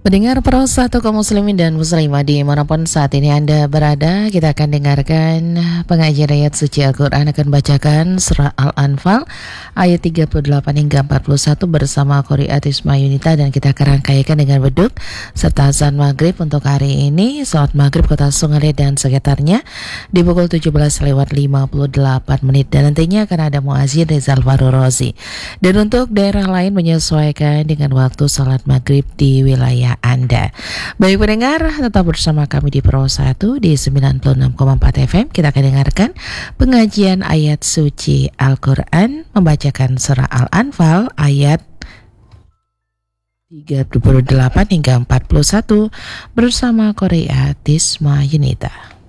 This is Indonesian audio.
Pendengar Pro 1 kaum muslimin dan muslimah dimanapun saat ini Anda berada, kita akan dengarkan pengajian ayat suci Al-Quran. Akan bacakan surah Al-Anfal ayat 38 hingga 41 bersama Qori'at Isma Yunita, dan kita akan rangkaikan dengan beduk serta azan maghrib untuk hari ini. Salat maghrib Kota Sungai dan sekitarnya di pukul 17:58 menit, dan nantinya akan ada muazin Rizal Farurozi. Dan untuk daerah lain menyesuaikan dengan waktu salat maghrib di wilayah Anda. Baik pendengar, tetap bersama kami di Pro 1 di 96,4 FM. Kita akan dengarkan pengajian ayat suci Al-Quran, membacakan surah Al-Anfal ayat 38 hingga 41 bersama Qori'at Isma Yunita.